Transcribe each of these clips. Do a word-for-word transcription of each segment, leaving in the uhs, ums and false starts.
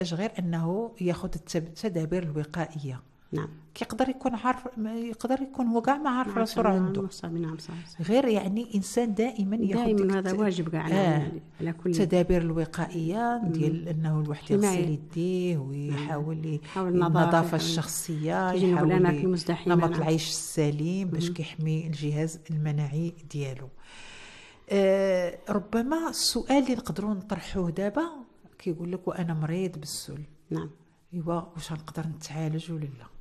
غير انه ياخذ التدابير الوقائيه. نعم. كيقدر يكون عارف، يقدر يكون هو كاع ما عارف راسو راه عنده. نعم صحيح. غير يعني انسان دائما ياخذ دائما هذا واجب كاع على آه على كل التدابير الوقائيه ديال انه الواحد يغسل يديه ويحاول النظافه الشخصيه، يحاول الاماكن المزدحمه، نمط العيش السليم باش كيحمي الجهاز المناعي ديالو. آه ربما السؤال اللي نقدروا نطرحوه دابا كيقول لك وانا مريض بالسل، نعم، ايوا واش غنقدر نتعالج ولا لا؟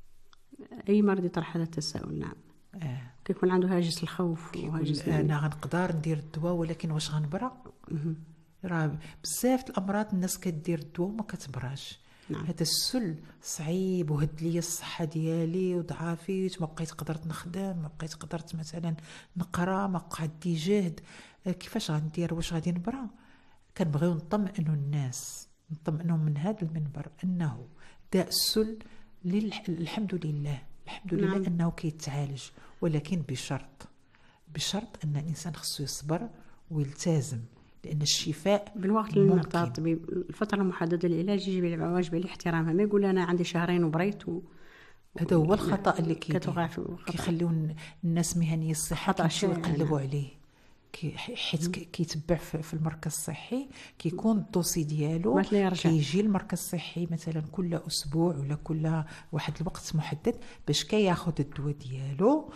اي مريض يطرح هذا التساؤل. نعم. اه كيكون عنده هاجس الخوف وهاجس انا غنقدر ندير الدواء ولكن واش غنبرى؟ راه بزاف الامراض الناس كدير الدواء وما كتبراش. نعم. هذا السل صعيب وهد لي الصحه ديالي وضعافيت، ما بقيت قدرت نخدم، ما بقيت قدرت مثلا نقرا، ما بقى عندي جهد، كيفاش غندير؟ واش غادي نبرى؟ كنبغيو نطمئنوا الناس، نطمئنهم من هذا المنبر انه داء السل الحمد لله الحمد لله نعم. انه كيتعالج، ولكن بشرط بشرط ان الانسان خصو يصبر ويلتزم، لان الشفاء بالوقت المعطى الطبيب الفتره المحدده للعلاج يجب واجب عليه احترامها. ما يقول انا عندي شهرين وبريت و... هذا هو الخطا اللي كتوقع كيخليو الناس مهنيي الصحه كيمشيو يقلبوا عليه، حيت كيتبع في المركز الصحي كيكون الدوسي ديالو كيجي المركز الصحي مثلا كل اسبوع ولا كل واحد الوقت محدد باش كياخذ الدواء ديالو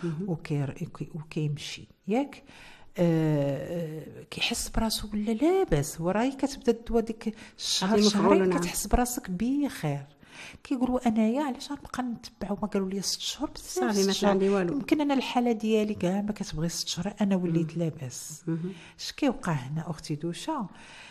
وكيمشي ياك أه كيحس براسو ولا لاباس، وراي كتبدا الدواء ديك الشهر شهرين كتحس براسك بخير. كيقولوا انايا علاش غنبقى نتبع وما قالوا لي ست شهور بزاف ما عندي والو، يمكن انا الحاله ديالي كاع ما كتبغي ست شهور انا وليت لاباس. اش كيوقع هنا اختي دوشه؟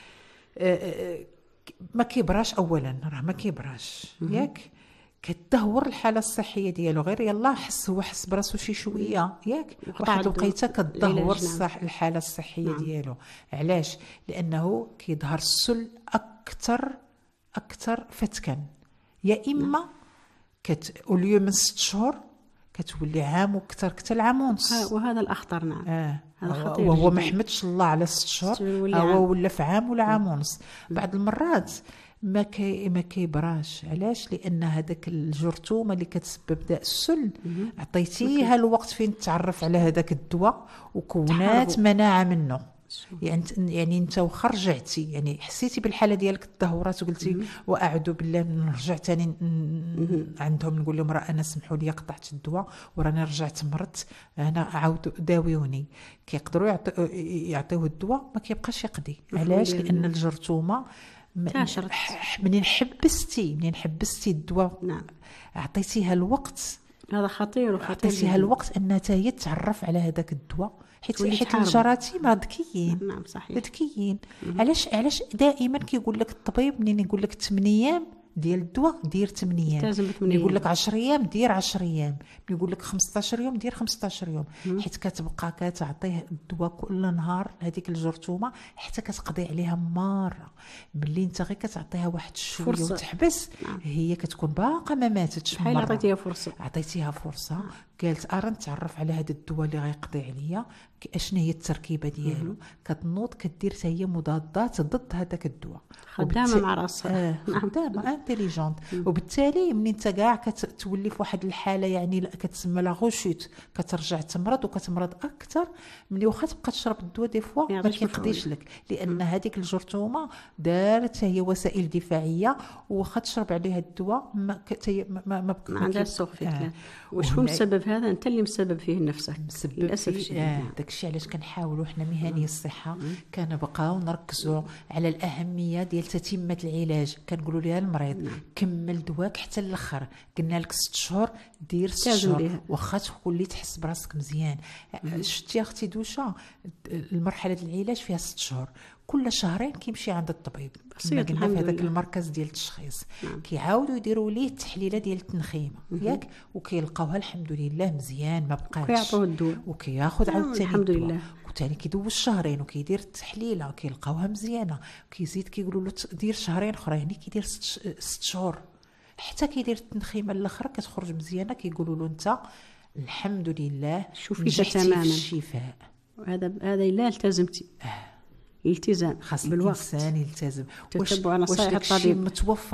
أه ما كيبراش، اولا راه ما كيبراش ياك، كتدهور الحاله الصحيه ديالو، غير يلا حس هو حس براسو شي شويه ياك واحد الوقيته كتدهور الصح الحاله الصحيه نعم. ديالو. علاش؟ لانه كيظهر السل اكثر اكثر فتكا، يا اما كتولي من ست شهور كتولي عام وكثر كثر العام ونص، وهذا الاخطر. نعم. آه. هذا خطير وهو ما حمدش الله على ست شهور هو ولا في عام ولا عام ونص. بعض المرات ما كي ما كيبراش. علاش؟ لان هذاك الجرثومه اللي كتسبب داء السل عطيتيها الوقت فين تعرف على هذاك الدواء وكونات مناعه منه. يعني يعني انت واخا رجعتي يعني حسيتي بالحاله ديالك تدهورات وقلتي واعوذ بالله من نرجع ثاني عندهم نقول لهم راه انا سمحوا لي قطعت الدواء وراني رجعت مرت، انا عاودوا داويوني، كيقدروا يعطيو يعطيوه الدواء ما كيبقاش يقضي. علاش؟ لان الجرثومه منين حبستي منين حبستي الدواء نعم عطيتيها الوقت. هذا خطير وخطير عطيتيها الوقت انها هي تعرف على هذاك الدواء، حيت حيت الجراثيم راه ذكيين. نعم صحيح ذكيين. علاش علاش دائما كيقول لك الطبيب منين يقول لك ثمانية ايام ديال الدواء دير ثمانية ايام، يقول لك عشرة ايام دير عشرة ايام، يقول لك خمسطاش يوم دير خمسطاش يوم، حيت كتبقى كتعطيه الدواء كل نهار هذيك الجرثومه حتى كتقضي عليها مره. ملي انت غير كتعطيها واحد شويه وتحبس نعم. هي كتكون باقا ما ماتتش، بحال عطيتيها فرصه عطيتيها فرصه نعم. قالت ارا نتعرف على هذا الدواء اللي غيقضي عليا اشنو هي التركيبه ديالو، كتنوض كدير حتى هي مضادات ضد هذاك الدواء، خدامه مع راسها. آه خدامه انتيليجونت. وبالتالي ملي انت كاع كتولي في واحد الحاله يعني كتسمى لا غوشوت، كترجع تمرض وكتمرض اكثر ملي واخا تبقى تشرب الدواء دي فوا ما كيقضيش لك، لان هذيك الجرثومه دارت هي وسائل دفاعيه واخا تشرب عليها الدواء ما ما ما, ما عندهاش سوق فيك. آه. وشكون السبب؟ هذا انت اللي مسبب فيه لنفسك للاسف الشديد. آه. داكشي علاش كنحاولوا حنا مهني الصحه كنبقاو نركزوا على الاهميه ديال تتمه العلاج. كنقولوا لها المريض نعم. كمل دواك حتى الاخر، قلنا لك ست شهور دير ست شهور واخا تولي تحس براسك مزيان. شتي اختي دوشه المرحله العلاج فيها ست شهور، كل شهرين كيمشي عند الطبيب كما قلنا في هذاك المركز ديال التشخيص نعم. كيعاودوا يديروا ليه التحليله ديال التنخيمه ياك وكيلقاوها الحمد لله مزيان ما بقاش، كيعطوه الدواء وكياخذ عاوتاني الحمد لله وثاني كيدوز شهرين وكيدير التحليله كيلقاوها مزيانه، كيزيد كيقولوا له دير شهرين اخرين يعني كيدير ست, ست شهور حتى كيدير التنخيمه الاخرى كتخرج مزيانه، كيقولوا له انت الحمد لله شوفي تماما الشفاء. هذا هذا الا التزمتي آه. الالتزام خاص بالوقت، الانسان يلتزم. تتبع واش نصائح داكشي الطبيب متوفر